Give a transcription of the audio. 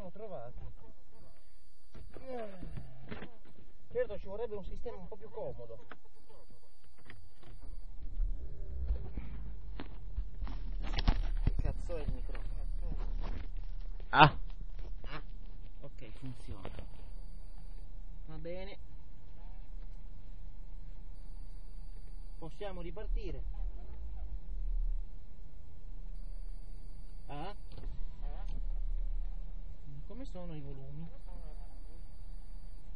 siamo trovati. Certo, ci vorrebbe un sistema un po' più comodo. Che cazzo è il microfono? Ok, funziona. Va bene. Possiamo ripartire. Come sono i volumi?